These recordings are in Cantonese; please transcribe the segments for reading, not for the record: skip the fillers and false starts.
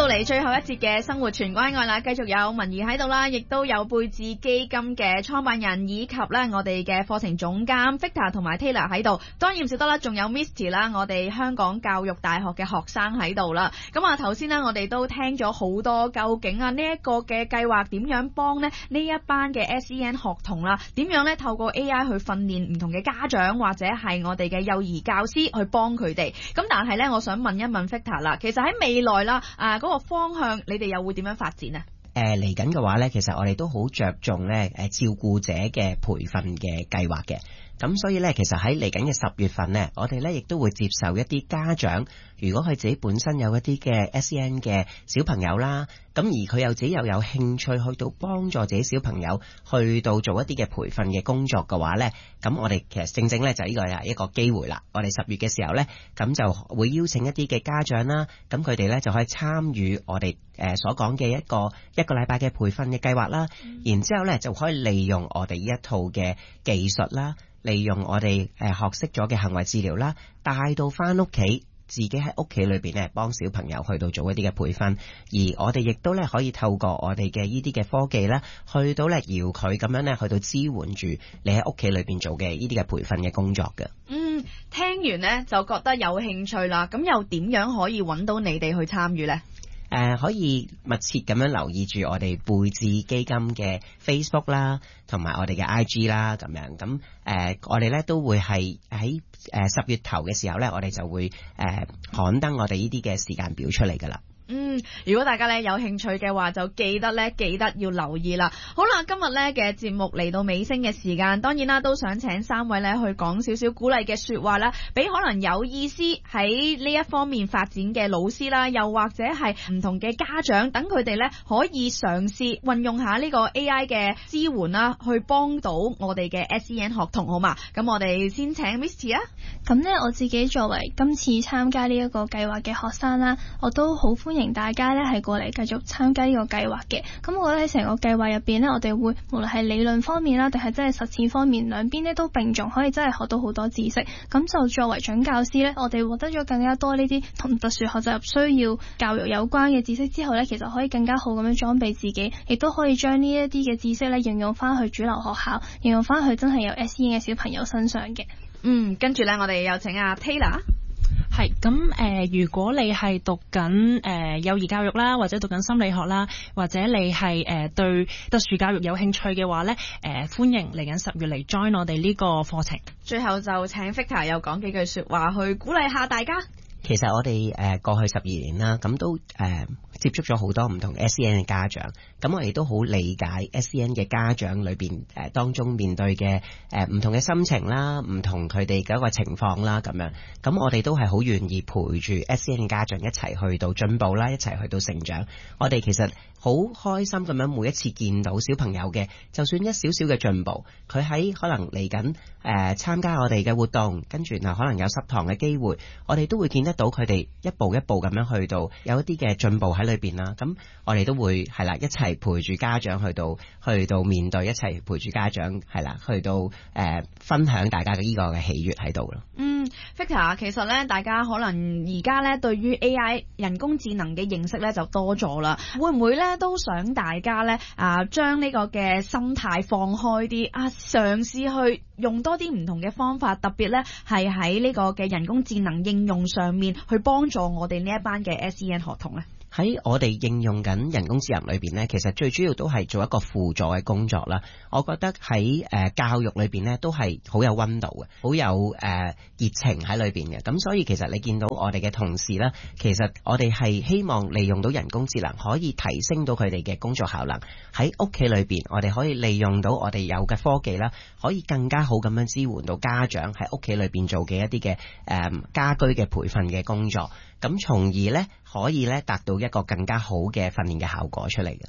嚟最後一節嘅生活全關愛啦，繼續有文儀喺度啦，亦都有貝智基金嘅創辦人以及咧我哋嘅課程總監 Victor 同埋 Taylor 喺度，當然唔少得啦，仲有 Misty 啦，我哋香港教育大學嘅學生喺度啦。咁啊頭先呢，我哋都聽咗好多，究竟啊呢一個嘅計劃點樣幫呢一班嘅 SEN 學童啦，點樣咧透過 AI 去訓練唔同嘅家長或者係我哋嘅幼兒教師去幫佢哋。咁但係咧，我想問一問 Victor 啦，其實喺未來啦嗰個方向，你哋又會點樣發展啊？ 嚟緊嘅話咧，其實我哋都好着重咧照顧者嘅培訓嘅計劃嘅。咁所以咧，其實喺嚟緊嘅10月份咧，我哋咧亦都會接受一啲家長，如果佢自己本身有一啲嘅 SEN 嘅小朋友啦，咁而佢又自己又有興趣去到幫助自己小朋友去到做一啲嘅培訓嘅工作嘅話咧，咁我哋其實正正咧就呢個係一個機會啦。我哋10月嘅時候咧，咁就會邀請一啲嘅家長啦，咁佢哋咧就可以參與我哋所講嘅一個禮拜嘅培訓嘅計劃啦，然之後咧就可以利用我哋呢一套嘅技術啦，利用我哋學識咗嘅行為治療啦，帶到翻屋企，自己喺屋企裏邊咧幫小朋友去到做一啲嘅培訓，而我哋亦都咧可以透過我哋嘅呢啲嘅科技咧，去到咧搖佢咁樣咧去到支援住你喺屋企裏邊做嘅呢啲嘅培訓嘅工作嘅。 聽完呢就覺得有興趣啦，咁又點樣可以揾到你哋去參與呢？ 可以密切咁樣留意住我哋貝智基金嘅 Facebook 啦，同埋我哋嘅 IG 啦，咁樣咁我哋咧都會係喺10月頭嘅時候咧，我哋就會刊登我哋呢啲嘅時間表出嚟噶啦。 如果大家咧有興趣嘅話，就記得要留意啦。好啦，今日咧嘅節目嚟到尾聲嘅時間，當然啦，都想請3位咧去講少少鼓勵嘅說話啦，俾可能有意思喺呢一方面發展嘅老師啦，又或者係唔同嘅家長，等佢哋咧可以嘗試運用下呢個 AI 嘅支援啦，去幫到我哋嘅 SEN 學童，好嘛？咁我哋先請 Misty 啊。 咁呢，我自己作為今次參加呢一個計劃嘅學生啦，我都好歡迎大家呢係過嚟繼續參加呢個計劃嘅。咁我覺得喺成個計劃入邊呢，我哋會無論係理論方面啦，定係真係實踐方面，兩邊呢都並重，可以真係學到好多知識。咁就作為準教師呢，我哋獲得咗更加多呢啲同特殊學習需要教育有關嘅知識之後呢，其實可以更加好咁樣裝備自己，亦都可以將呢一啲嘅知識呢應用翻去主流學校，應用翻去真係有 SEN 嘅小朋友身上嘅。 跟住呢，我哋有請阿 Taylor。 係咁如果你係讀緊幼兒教育啦，或者讀緊心理學啦，或者你係對特殊教育有興趣嘅話咧，歡迎嚟緊10月嚟 join 我哋呢個課程。 最後就請 Victor 又講幾句說話去鼓勵下大家。 其實我哋過去12年啦，咁都接觸咗好多唔同 SEN 嘅家長，咁我哋都好理解 SEN 嘅家長裏邊當中面對嘅唔同嘅心情啦，唔同佢哋嘅一個情況啦，咁樣，咁我哋都係好願意陪住 SEN 嘅家長一齊去到進步啦，一齊去到成長。我哋其實好開心咁樣每一次見到小朋友嘅，就算一少少嘅進步，佢喺可能嚟緊參加我哋嘅活動，跟住然後可能有10堂嘅機會，我哋都會見得到佢哋一步一步咁樣去到有一啲嘅進步喺裏邊啦。咁我哋都會係啦，一齊陪住家長去到面對，一齊陪住家長係啦，去到分享大家嘅呢個嘅喜悅喺度咯。 Victor， 其實咧，大家可能而家咧對於 AI 人工智能嘅認識咧就多咗啦，會唔會咧都想大家咧將呢個嘅心態放開啲嘗試去用多啲唔同嘅方法，特別咧係喺呢個嘅人工智能應用上面去幫助我哋呢一班嘅 SEN 學童咧？ 喺我哋應用緊人工智能裏邊呢，其實最主要都係做一個輔助嘅工作啦。我覺得喺教育裏邊呢，都係好有溫度嘅，好有熱情喺裏邊嘅。咁所以其實你見到我哋嘅同事啦，其實我哋係希望利用到人工智能，可以提升到佢哋嘅工作效能。喺屋企裏邊，我哋可以利用到我哋有嘅科技啦，可以更加好咁樣支援到家長喺屋企裏邊做嘅一啲嘅家居嘅培訓嘅工作。咁從而呢，可以呢達到一個更加好嘅訓練嘅效果出嚟嘅。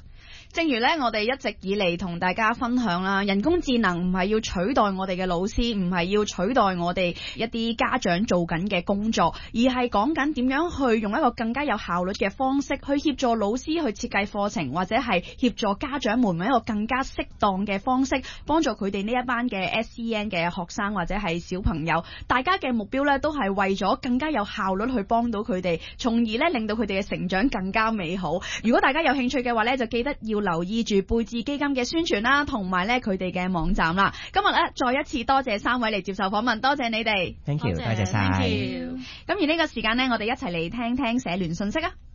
正如咧，我哋一直以嚟同大家分享啦，人工智能唔係要取代我哋嘅老師，唔係要取代我哋一啲家長做緊嘅工作，而係講緊點樣去用一個更加有效率嘅方式去協助老師去設計課程，或者係協助家長們用一個更加適當嘅方式幫助佢哋呢一班嘅 SEN 嘅學生或者係小朋友。大家嘅目標咧都係為咗更加有效率去幫到佢哋，從而咧令到佢哋嘅成長更加美好。如果大家有興趣嘅話咧，就記得要留意住貝智基金嘅宣傳啦，同埋咧佢哋嘅網站啦。今日咧再一次多謝3位嚟接受訪問，多謝你哋。 Thank you，多謝晒。 咁而呢個時間呢，我哋一齊嚟聽聽社聯信息啊。